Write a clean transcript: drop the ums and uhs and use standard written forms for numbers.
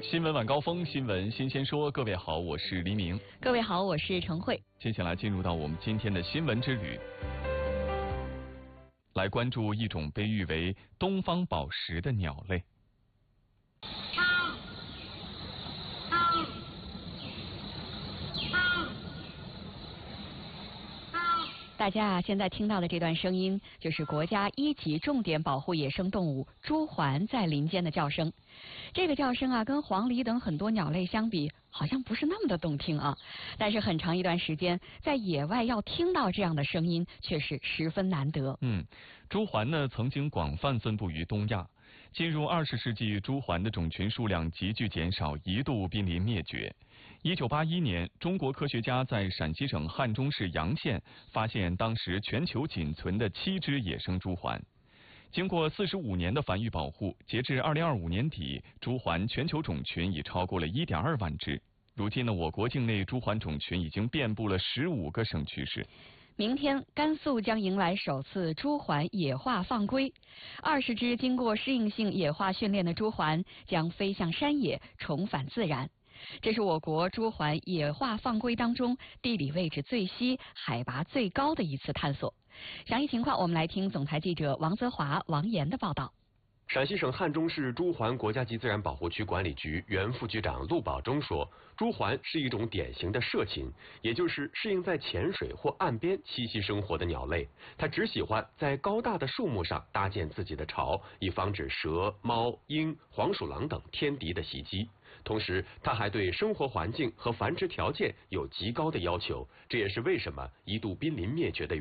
新闻晚高峰，新闻新鲜说。各位好，我是黎明。 各位好，我是陈慧。 接下来进入到我们今天的新闻之旅，来关注一种被誉为东方宝石的鸟类。 大家现在听到的这段声音，就是国家1级重点保护野生动物朱鹮在林间的叫声。这个叫声跟黄鹂等很多鸟类相比，好像不是那么的动听啊。但是很长一段时间，在野外要听到这样的声音，却是十分难得。 朱鹮呢，曾经广泛分布于东亚。进入20世纪，朱鹮的种群数量急剧减少，一度濒临灭绝。1981年，中国科学家在陕西省汉中市洋县发现当时全球仅存的7只野生朱鹮。经过45年的繁育保护，截至2025年底，朱鹮全球种群已超过了1.2万只。如今呢，我国境内朱鹮种群已经遍布了15个省区市。 明天，甘肃将迎来首次朱鹮野化放归，20只经过适应性野化训练的朱鹮将飞向山野，重返自然。这是我国朱鹮野化放归当中地理位置最西、海拔最高的一次探索。详细情况，我们来听总台记者王泽华、王岩的报道。 陕西省汉中市朱鹮国家级自然保护区管理局原副局长陆宝忠说，朱鹮是一种典型的涉禽，也就是适应在浅水或岸边栖息生活的鸟类。它只喜欢在高大的树木上搭建自己的巢，以防止蛇、猫、鹰、黄鼠狼等天敌的袭击。同时，它还对生活环境和繁殖条件有极高的要求，这也是为什么一度濒临灭绝的